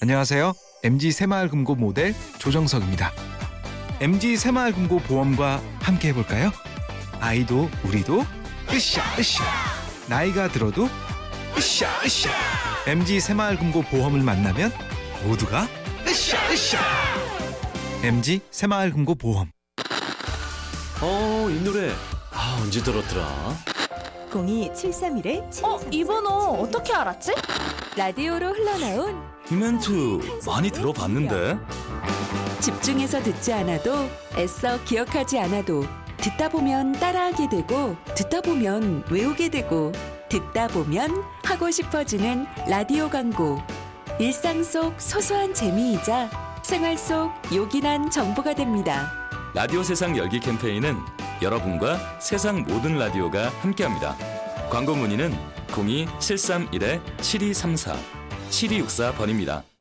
안녕하세요. MG 새마을금고 모델 조정석입니다. MG 새마을금고 보험과 함께 해볼까요? 아이도 우리도 으쌰 으쌰. 나이가 들어도 으쌰 으쌰. MG 새마을금고 보험을 만나면 모두가 으쌰 으쌰. MG 새마을금고 보험. 이 노래 언제 들었더라? 02731-7234. 이 번호 어떻게 알았지? 라디오로 흘러나온 이 멘트 많이 들어봤는데? 집중해서 듣지 않아도 애써 기억하지 않아도 듣다 보면 따라하게 되고 듣다 보면 외우게 되고 듣다 보면 하고 싶어지는 라디오 광고. 일상 속 소소한 재미이자 생활 속 요긴한 정보가 됩니다. 라디오 세상 열기 캠페인은 여러분과 세상 모든 라디오가 함께합니다. 광고 문의는 02-731-7234, 7264번입니다.